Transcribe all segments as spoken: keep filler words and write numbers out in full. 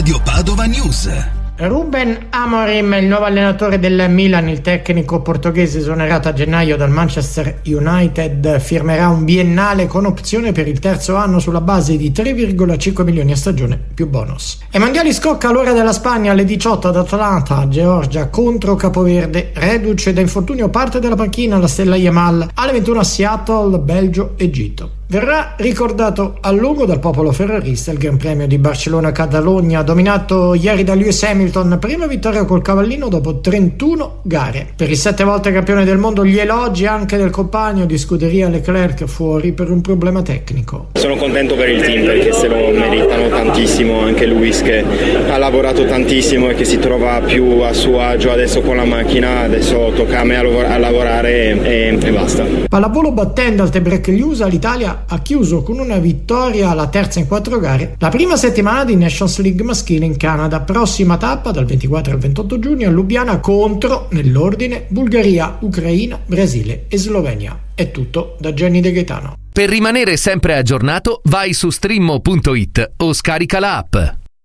Radio Padova News. Ruben Amorim, il nuovo allenatore del Milan, il tecnico portoghese esonerato a gennaio dal Manchester United, firmerà un biennale con opzione per il terzo anno sulla base di tre virgola cinque milioni a stagione più bonus. Ai mondiali scocca l'ora della Spagna alle diciotto ad Atlanta, Georgia contro Capoverde, reduce da infortunio parte della panchina la stella Yamal, alle ventuno a Seattle, Belgio, Egitto. Verrà ricordato a lungo dal popolo ferrarista il Gran Premio di Barcellona-Catalogna, dominato ieri da Lewis Hamilton, prima vittoria col cavallino dopo trentuno gare. Per il sette volte campione del mondo gli elogi anche del compagno di scuderia Leclerc, fuori per un problema tecnico. Sono contento per il team perché se lo meritano tantissimo, anche Lewis che ha lavorato tantissimo e che si trova più a suo agio adesso con la macchina, adesso tocca a me a, lav- a lavorare e, e basta. Pallavolo battendo al tie-break gli U S A, l'Italia ha chiuso con una vittoria, la terza in quattro gare, la prima settimana di Nations League maschile in Canada. Prossima tappa dal ventiquattro al ventotto giugno a Lubiana contro, nell'ordine, Bulgaria, Ucraina, Brasile e Slovenia. È tutto da Gianni De Gaetano. Per rimanere sempre aggiornato vai su streamo punto it o scarica la app.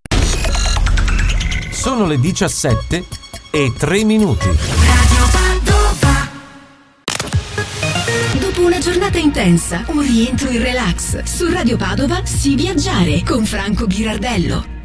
Sono le diciassette e tre minuti. Dopo una giornata intensa, un rientro in relax. Su Radio Padova si viaggiare con Franco Ghirardello.